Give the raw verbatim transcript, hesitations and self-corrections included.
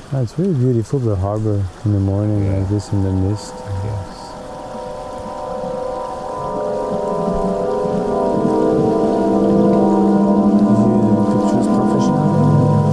Oh, it's really beautiful, the harbor in the morning, Yeah. like this in the mist. Yeah.